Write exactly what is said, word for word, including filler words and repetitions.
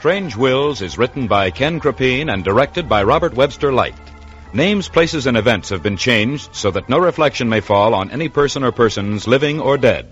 Strange Wills is written by Ken Crapine and directed by Robert Webster Light. Names, places, and events have been changed so that no reflection may fall on any person or persons living or dead.